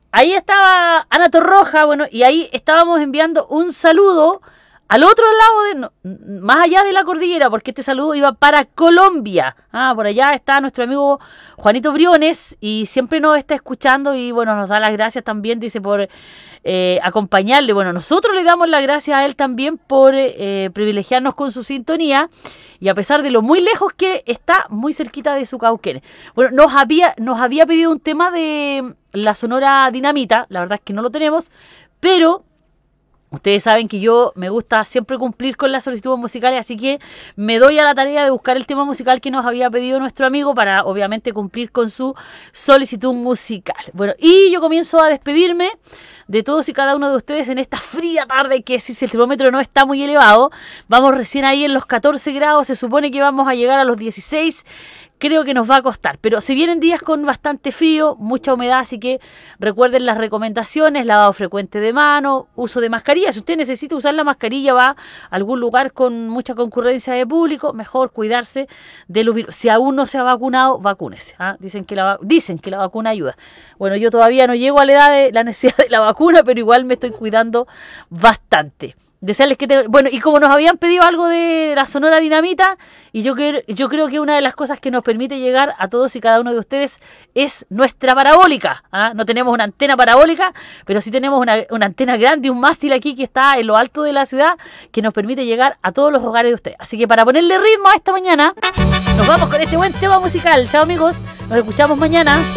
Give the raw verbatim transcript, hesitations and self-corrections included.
ahí estaba Ana Torroja, bueno, y ahí estábamos enviando un saludo al otro lado, de, no, más allá de la cordillera, porque este saludo iba para Colombia. Ah, por allá está nuestro amigo Juanito Briones y siempre nos está escuchando y bueno, nos da las gracias también, dice, por eh, acompañarle. Bueno, nosotros le damos las gracias a él también por eh, privilegiarnos con su sintonía y a pesar de lo muy lejos que está, muy cerquita de su Cauquenes. Bueno, nos había, nos había pedido un tema de la Sonora Dinamita, la verdad es que no lo tenemos, pero... Ustedes saben que yo me gusta siempre cumplir con las solicitudes musicales, así que me doy a la tarea de buscar el tema musical que nos había pedido nuestro amigo para obviamente cumplir con su solicitud musical. Bueno, y yo comienzo a despedirme de todos y cada uno de ustedes en esta fría tarde que si el termómetro no está muy elevado, vamos recién ahí en los catorce grados, se supone que vamos a llegar a los dieciséis. Creo que nos va a costar, pero se vienen días con bastante frío, mucha humedad, así que recuerden las recomendaciones, lavado frecuente de mano, uso de mascarilla. Si usted necesita usar la mascarilla, va a algún lugar con mucha concurrencia de público, mejor cuidarse de los virus. Si aún no se ha vacunado, vacúnese. ¿ah? Dicen que la, dicen que la vacuna ayuda. Bueno, yo todavía no llego a la edad de la necesidad de la vacuna, pero igual me estoy cuidando bastante. Desearles que te... Bueno, y como nos habían pedido algo de la Sonora Dinamita, y yo, que, yo creo que una de las cosas que nos permite llegar a todos y cada uno de ustedes es nuestra parabólica. ¿ah? No tenemos una antena parabólica, pero sí tenemos una, una antena grande, un mástil aquí que está en lo alto de la ciudad, que nos permite llegar a todos los hogares de ustedes. Así que para ponerle ritmo a esta mañana, nos vamos con este buen tema musical. Chao amigos, nos escuchamos mañana.